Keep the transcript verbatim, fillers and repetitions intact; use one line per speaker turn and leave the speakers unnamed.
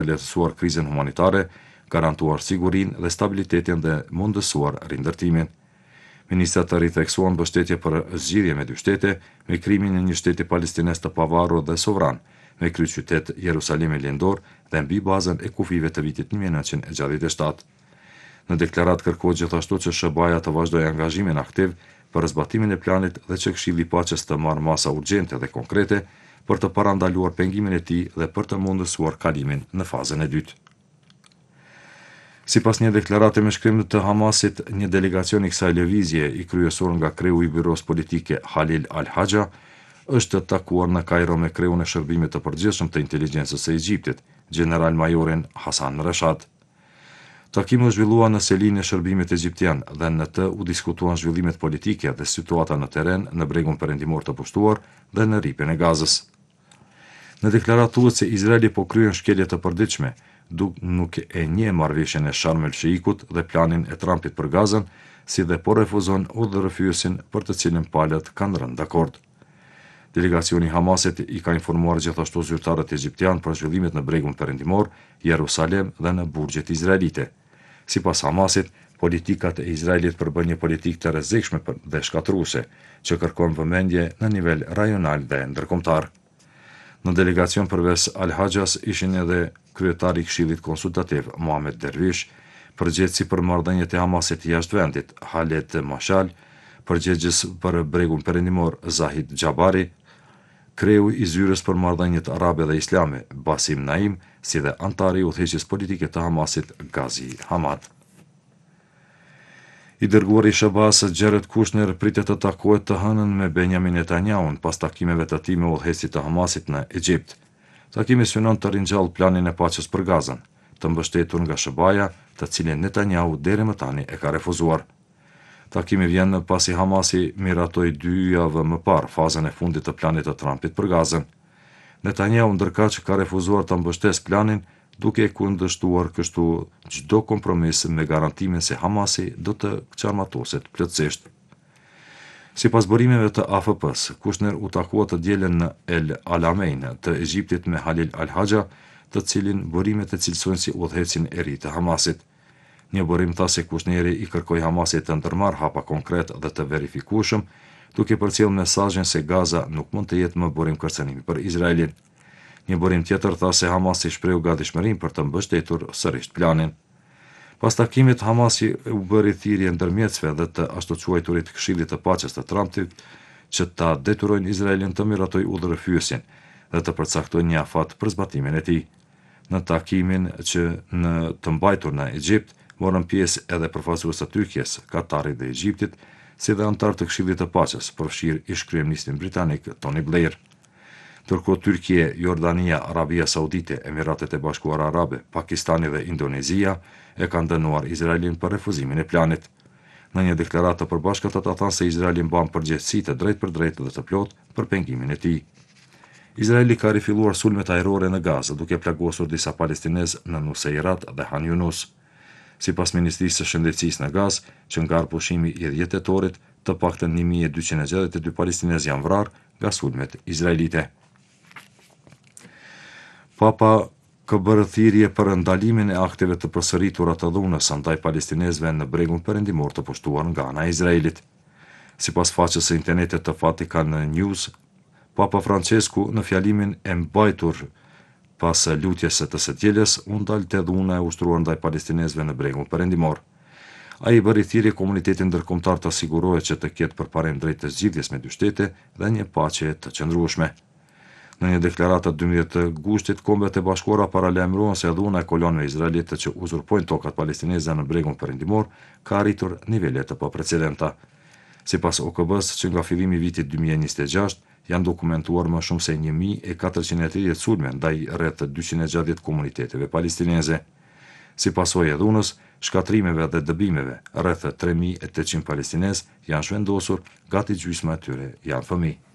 lehtësuar krizën humanitare, garantuar sigurinë dhe stabilitetin dhe mundësuar rindërtimin. Ministrat të ritheksuan mbështetje për zgjidhje me dy shtete, me krijimin e një shteti palestines të pavarur dhe sovran, me kryeqytet Jerusalemi lindor dhe mbi bazën e kufive të vitit një mijë e nëntëqind e gjashtëdhjetë e shtatë. Në deklarat kërkohet gjithashtu që S B A-ja të vazhdojë angazhimin aktiv për zbatimin e planit dhe që Këshilli i Paqes të marrë masa urgjente dhe konkrete për të parandaluar pengimin e tij dhe për të mundësuar kalimin në fazën e dytë. Sipas një deklarate me shkrim të Hamasit, një delegacion i kësaj lëvizje i kryesur nga kreu i byros politike Halil Al-Haja është takuar në Kairo me kreun e shërbimit të përgjithshëm të inteligjencës së Egjiptit, general majorin Hasan Reshad. Takimi u zhvillua në selinë e shërbimit egjiptian dhe në të u diskutuan zhvillimet politike dhe situata në teren në bregun perëndimor të pushtuar dhe në rripin e Gazës. Në deklaratë thuhet se Izraeli po kryen shkelje të përditshme, duk nuk e njeh marrëveshjen e Sharm el Sheikut dhe planin e Trumpit për Gazën, si dhe po refuzon urdhërrëfyesin për të cilin palët kanë rënë dakord. Delegacioni i Hamasit i ka informuar gjithashtu zyrtarët egjiptian për zhvillimet në bregun perëndimor, Jerusalem dhe në burgjet izraelite. Sipas Hamasit, politikat e Izraelit përbën një politikë të rrezikshme dhe shkatruese, që kërkon vëmendje në nivel rajonal dhe ndërkombëtar. Në delegacion përveç Al-Hajas ishin edhe kryetari i Këshillit Konsultativ Mohamed Dervish, përgjegjësi për marrëdhëniet e Hamasit jashtë vendit Halet Mashal, përgjegjës për bregun perëndimor Zahid Jabari, kreu i zyrës për marrëdhëniet arabe dhe islame Basim Naim, si dhe antari i udhëheqjes politike të Hamasit Gazi Hamad. I dërguari i S B A-s Jared Kushner pritet të takohet të hënën me Benjamin Netanyahun pas takimeve të tij me udhëheqësit të Hamasit në Egjipt. Takimi synon të ringjallë planin e paqes për Gazën, të mbështetur nga S B A-ja, të cilin Netanyahu deri më tani e ka refuzuar. Takimi vjen pasi Hamasi miratoi dy javë më parë fazën e fundit të planit të Trumpit për Gazën. Netanyahu ndërkaq ka refuzuar të mbështesë planin, duke e kundërshtuar kështu çdo kompromis me garantimin se Hamasi do të qarmatoset plotësisht. Sipas burimeve të A F P-s, Kushner u takua të dielën në El Alamein të Egjiptit me Halil Al-Haja, të cilin burimet e cilësojnë si udhëheqësin e ri të Hamasit. Një burim tha se Kushneri i kërkoi Hamasit të ndërmarrë hapa konkret dhe të verifikueshëm, duke përcjellë mesazhin se Gaza nuk mund të jetë më burim kërcënimi për Izraelin. Një burim tjetër tha se Hamasi shprehu gatishmërinë për të mbështetur sërish planin. Pas takimit, Hamasi u bëri thirrje ndërmjetësve dhe të ashtu quajturit Këshillit të Paqes të Trumpit që ta detyrojnë Izraelin të miratojë udhërrëfyesin dhe të përcaktojnë një afat për zbatimin e tij. Në takimin që në të mbajtur në Egjipt morën pjesë edhe përfaqësues të Turqisë, Katarit dhe Egjiptit, si dhe antar të Këshillit të Paqes, përfshirë ish kryeministin britanik Tony Blair. Ndërkohë Turqia, Jordania, Arabia Saudite, Emiratet e Bashkuara Arabe, Pakistani dhe Indonezia e kanë dënuar Izraelin për refuzimin e planit. Në një deklaratë të përbashkët ata thanë se Izraeli mban përgjegjësi të drejtë për drejtë dhe të plotë për pengimin e tij. Izraeli ka rifilluar sulmet ajrore në Gazë, duke plagosur disa palestinezë në Nuseirat dhe Han Yunus. Sipas Ministrisë së Shëndetësisë në Gazë, që nga pushimi i dhjetë tetorit, të paktën një mijë e dyqind e gjashtëdhjetë e dy palestinezë janë vrarë nga sulmet izraelite. Papa ka bërë thirrje për ndalimin e akteve të përsëritura të dhunës ndaj palestinezëve në bregun perëndimor të pushtuar nga ana e Izraelit. Sipas faqes së internetit të Vatican News, Papa Francesku në fjalimin e mbajtur pas lutjes së të së dielës u ndalte dhuna e ushtruar ndaj palestinezëve në bregun perëndimor. Ai bëri thirrje komunitetin ndërkombëtar të sigurohet që të ketë përparim drejt të zgjidhjes me dy shtete dhe një paqe të qëndrueshme. Në një deklaratë të dymbëdhjetë gushtit, Kombet e Bashkuara paralajmëruan se dhuna e kolonëve izraelite që uzurpojnë tokat palestineze në bregun perëndimor ka arritur nivele të paprecedenta. Sipas O K B-s, që nga fillimi i vitit dy mijë e njëzet e gjashtë janë dokumentuar më shumë se një mijë e katërqind e tridhjetë sulme ndaj rreth dyqind e gjashtëdhjetë komuniteteve palestineze. Sipas O E dhunës, shkatrimeve dhe dëbimeve, rreth tre mijë e tetëqind palestinezë janë zhvendosur, gati gjysma e tyre janë fëmijë.